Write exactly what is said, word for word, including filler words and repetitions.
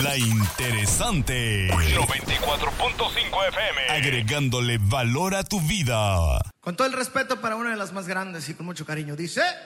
La interesante. noventa y cuatro punto cinco F M. Agregándole valor a tu vida. Con todo el respeto para una de las más grandes y con mucho cariño, dice...